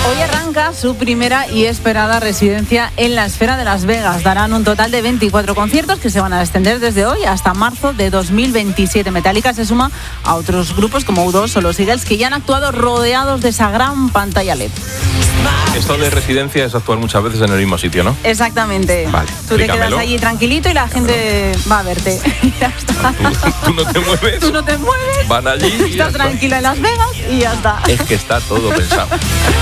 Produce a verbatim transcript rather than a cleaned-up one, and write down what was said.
Hoy arranca su primera y esperada residencia en la Esfera de Las Vegas. Darán un total de veinticuatro conciertos que se van a extender desde hoy hasta marzo de dos mil veintisiete. Metallica se suma a otros grupos como U dos o los Eagles que ya han actuado rodeados de esa gran pantalla L E D. Esto de residencia es actuar muchas veces en el mismo sitio, ¿no? Exactamente. Vale, tú te explícamelo. quedas allí tranquilito y la gente va a verte. Ya está. Tú no te mueves. Tú no te mueves. Van allí y ya Estás está. tranquila en Las Vegas y ya está. Es que está todo pensado.